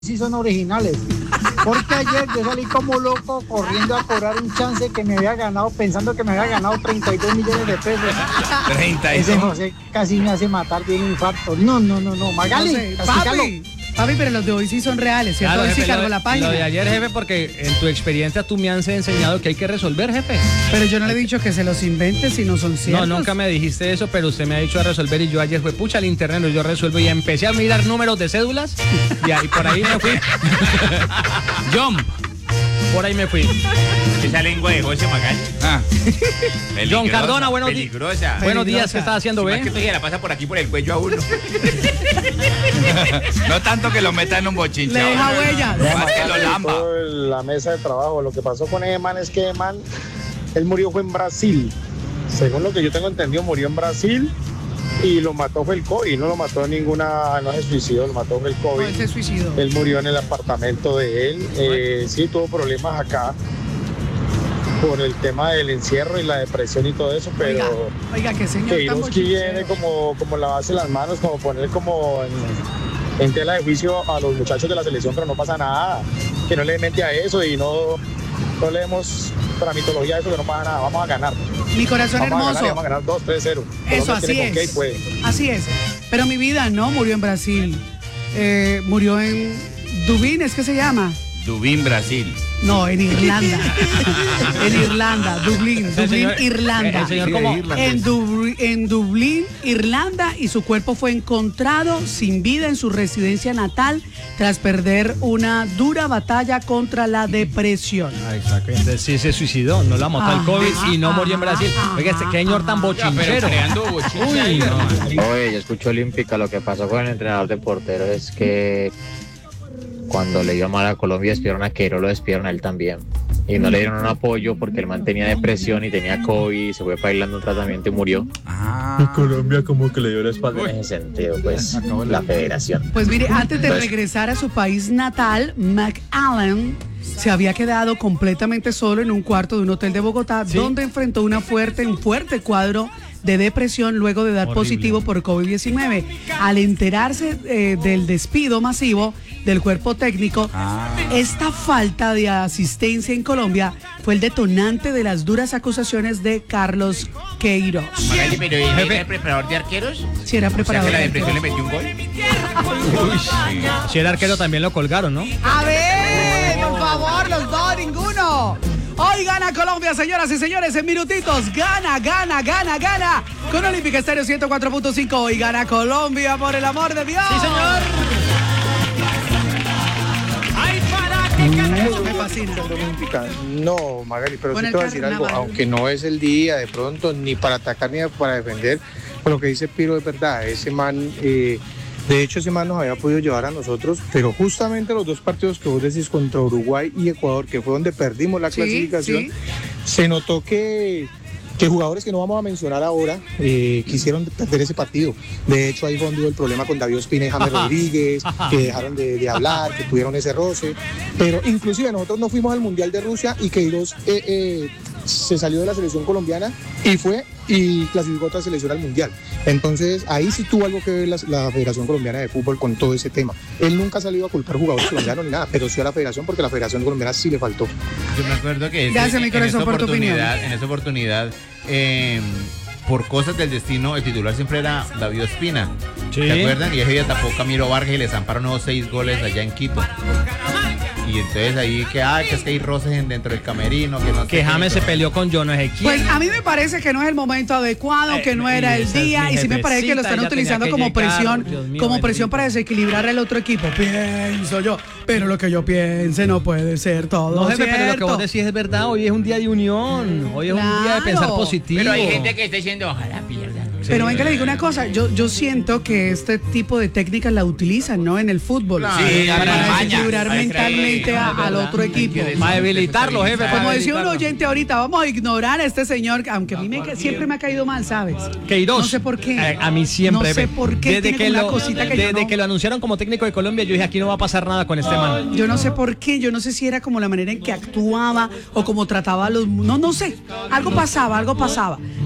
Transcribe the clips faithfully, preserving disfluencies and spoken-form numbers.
sí son originales. Porque ayer yo salí como loco corriendo a cobrar un chance que me había ganado, pensando que me había ganado treinta y dos millones de pesos. treinta y dos. Ese José casi me hace matar de un infarto. No, no, no, no. Magali, No sé, castígalo. papi, papi, pero los de hoy sí son reales, ¿cierto? Claro, Hoy sí jefe, cargo lo, la página. Lo de ayer, jefe, porque en tu experiencia tú me has enseñado que hay que resolver, jefe. Pero yo no le he dicho que se los invente si no son ciertos. No, nunca me dijiste eso, pero usted me ha dicho a resolver y yo ayer fue pucha al internet, yo resuelvo y empecé a mirar números de cédulas y ahí por ahí me fui. Jump. Por ahí me fui. Esa lengua de José Magal. Ah. Peligrosa, John Cardona, buenos días. Peligrosa. Buenos días, ¿qué estás haciendo, Más ve? que se la pasa por aquí por el cuello a uno. No tanto que lo meta en un bochinche. Le deja huellas. Más que lo lamba. La mesa de trabajo, lo que pasó con ese man es que ese man, él murió fue en Brasil. Según lo que yo tengo entendido, murió en Brasil y lo mató fue el COVID. No lo mató ninguna, no se suicidó, lo mató fue el No, COVID. él se suicidó. Él murió en el apartamento de él. Eh, sí, tuvo problemas acá por el tema del encierro y la depresión y todo eso, pero Oiga, oiga, qué señor tan Keirovsky viene bochinchero. como, como lavarse las manos, como poner como en, en tela de juicio a los muchachos de la selección, pero no pasa nada. Que no le mente a eso y no, no le demos tramitología a eso, que no pasa nada. Vamos a ganar. Mi corazón Vamos a ganar y hermoso. vamos a ganar dos, tres, cero. Eso, Colombia así tiene con qué y es. puede. Así es. Pero mi vida no murió en Brasil. Eh, murió en Dublín, ¿es que se llama? Dubín, Brasil. No, en Irlanda. En Irlanda, Dublín, El Dublín, señor- Irlanda. el señor como- En, Dubri- en Dublín, Irlanda, y su cuerpo fue encontrado sin vida en su residencia natal tras perder una dura batalla contra la depresión. Ah, exacto. Entonces sí se suicidó, no la mató el Ajá, COVID y no murió en ajá, Brasil. Oiga, este qué señor tan bochinchero. creando bochinche Uy, ahí, no. Oye, yo escucho Olímpica, lo que pasó con el entrenador de portero es que cuando le dio mal a Colombia despidieron a Queiroz, lo despidieron a él también. Y no le dieron un apoyo porque el man tenía depresión y tenía COVID y se fue bailando un tratamiento y murió. Ah. Colombia como que le dio la espalda en ese sentido, pues, la federación. Pues mire, antes de Entonces- regresar a su país natal, McAllen se había quedado completamente solo en un cuarto de un hotel de Bogotá, donde enfrentó una fuerte, un fuerte cuadro de depresión luego de dar Horrible. positivo por COVID diecinueve. Al enterarse eh, del despido masivo del cuerpo técnico, esta falta de asistencia en Colombia fue el detonante de las duras acusaciones de Carlos Queiroz. Magali, pero ¿y Jefe. el preparador de arqueros? Si era O sea preparado. que la depresión le metió un gol. Uy, si era arquero también lo colgaron, ¿no? A ver, por favor, los dos, ninguno. Hoy gana Colombia, señoras y señores, en minutitos. Gana, gana, gana, gana. Con Olímpica Estéreo ciento cuatro punto cinco. Hoy gana Colombia, por el amor de Dios. Sí, señor. Me fascina. No, Magali, pero Con sí el te voy a decir algo, carnaval. aunque no es el día de pronto ni para atacar ni para defender, pero lo que dice Piro es verdad, ese man, eh, de hecho ese man nos había podido llevar a nosotros, pero justamente los dos partidos que vos decís contra Uruguay y Ecuador, que fue donde perdimos la Sí, clasificación, sí. se notó que... que jugadores que no vamos a mencionar ahora eh, quisieron perder ese partido. De hecho, ahí fue donde hubo el problema con David Ospina y James Rodríguez, que dejaron de, de hablar, que tuvieron ese roce. Pero inclusive nosotros no fuimos al Mundial de Rusia y Queiroz eh, eh, se salió de la selección colombiana y fue y clasificó a otra selección al Mundial. Entonces, ahí sí tuvo algo que ver la, la Federación Colombiana de Fútbol con todo ese tema. Él nunca ha salido a culpar jugadores colombianos ni nada, pero sí a la Federación porque la Federación Colombiana sí le faltó. Yo me acuerdo que ese- Gracias, mi en corazón, esa por tu opinión. oportunidad, en esa oportunidad, eh, por cosas del destino, el titular siempre era David Ospina. Sí. ¿Se acuerdan? Y ese día tapó Camilo Vargas y le zamparon unos seis goles allá en Quito. Y entonces ahí que, ah, que es que hay roces en- dentro del camerino, que no sé Que qué. James se peleó con John Ezequiel. Pues a mí me parece que no es el momento adecuado, Eh, que no era y el esa es día, mi y sí me parece que lo jefecita, están ella utilizando tenía que como llegar, presión, Dios mío, como bendito. presión para desequilibrar al otro equipo. Pienso yo, pero lo que yo piense no puede ser todo No, jefe, pero lo que cierto. vos decís es verdad. Hoy es un día de unión. Hoy es un día de Claro. pensar positivo. Pero hay gente que está diciendo, ojalá pierdan. Pero venga, le digo una cosa, yo, yo siento que este tipo de técnicas la utilizan, ¿no? En el fútbol. Claro. Sí, para maña. desequilibrar Hay que mentalmente creer, a- es al verdad. otro Hay que equipo. decir- Para debilitarlo, jefe. para Como decía un debilitarlo. oyente ahorita, vamos a ignorar a este señor, aunque a mí me, siempre me ha caído mal, ¿sabes? Queiroz. No sé por qué. A, a mí siempre. No sé jefe. por qué. Desde, tiene que como lo, una cosita que yo desde no- que lo anunciaron como técnico de Colombia, yo dije, aquí no va a pasar nada con este man. Yo no sé por qué, yo no sé si era como la manera en que actuaba o como trataba a los... No, no sé, algo pasaba, algo pasaba.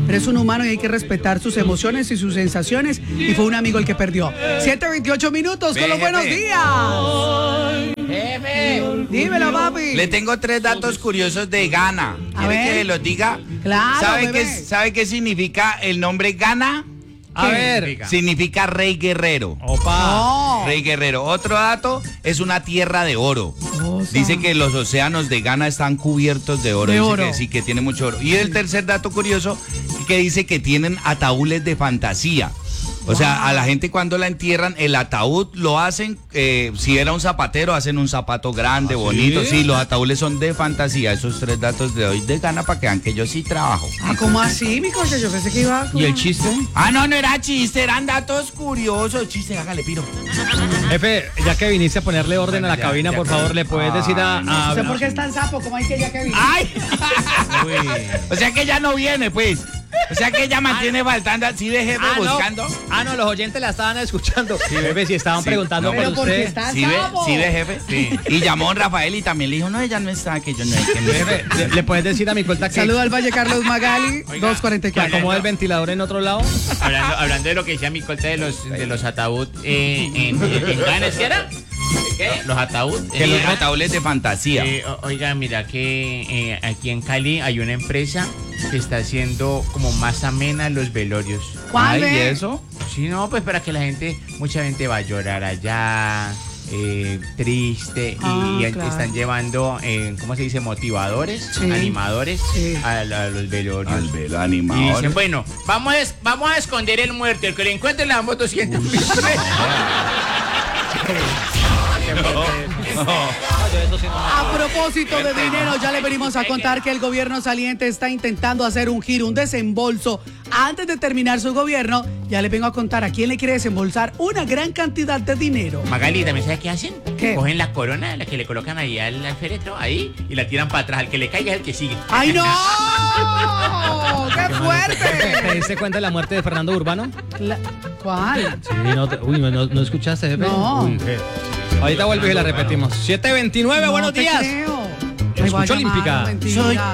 pero es un humano y hay que respetar sus emociones y sus sensaciones, y fue un amigo el que perdió. siete veintiocho minutos con los buenos días. Jefe, dímelo, papi. Le tengo tres datos curiosos de Ghana. ¿Quiere que los diga? Claro, ¿Sabe bebé. qué, ¿Sabe qué significa el nombre Ghana? A ¿Qué? ver. Significa rey guerrero. Opa. Oh. Rey guerrero. Otro dato, es una tierra de oro. Cosa. Dice que los océanos de Ghana están cubiertos de oro. De dice oro. que sí, que tiene mucho oro. Y el tercer dato curioso, que dice que tienen ataúdes de fantasía. O wow. sea, a la gente cuando la entierran, el ataúd lo hacen, eh, si era un zapatero, hacen un zapato grande, ¿Ah, bonito. Sí? sí, los ataúdes son de fantasía. Esos tres datos de hoy de Ghana para que vean que yo sí trabajo. Ah, ¿cómo así, mi cosa? Yo pensé que iba... ¿Y el chiste? Ah, no, no era chiste, eran datos curiosos. Chiste, hágale, piro. Jefe, ya que viniste a ponerle orden bueno, a la ya, cabina, ya, por favor, ¿le puedes ah, decir a...? a... No sé por qué es tan sapo, como hay que ya que viniste. ¡Ay! O sea que ya no viene, pues. O sea que ella mantiene ah, faltando, ¿sí de jefe ah, buscando? No. Ah, no, los oyentes la estaban escuchando. Sí, jefe, si estaban sí, preguntando no, por usted. ¿Sí ve, ¿Sí ve, jefe? Sí. Y llamó a Rafael y también le dijo, no, ella no está, que yo no hay que me... Jefe, ¿le, ¿le puedes decir a mi cuenta que... Saludo al Valle Carlos Magali, Oiga, dos cuarenta y cuatro. ¿Cómo el ventilador en otro lado? Hablando, hablando de lo que decía mi colta de los, de los ataúd eh, en, en, en Ghana, ¿qué era? ¿Qué? Los ataúd. Que eh, los ataúdes de fantasía. Eh, oiga, mira que eh, aquí en Cali hay una empresa que está haciendo como más amena los velorios. ¿Cuál? ¿Y eso? Sí, no, pues para que la gente, mucha gente va a llorar allá, eh, triste, ah, y claro. están llevando, eh, ¿cómo se dice? Motivadores, sí. animadores sí. a, a los velorios. Al velo, animador. Y dicen, bueno, vamos a, vamos a esconder el muerto, el que le encuentre le damos doscientos mil pesos. No, no. A propósito de dinero, ya le venimos a contar que el gobierno saliente está intentando hacer un giro, un desembolso antes de terminar su gobierno. Ya le vengo a contar a quién le quiere desembolsar una gran cantidad de dinero. Magali, ¿también sabes qué hacen? ¿Qué? Cogen la corona, la que le colocan ahí al, al féretro, ahí, y la tiran para atrás. Al que le caiga es el que sigue. ¡Ay, no! ¡Qué fuerte! ¿Te diste cuenta de la muerte de Fernando Urbano? La... ¿Cuál? Sí, no te... Uy, ¿no, no escuchaste, jefe? No. Uy, jefe. Ahorita vuelve y la repetimos. siete veintinueve, no buenos días. Creo. Escucho Olímpica. Soy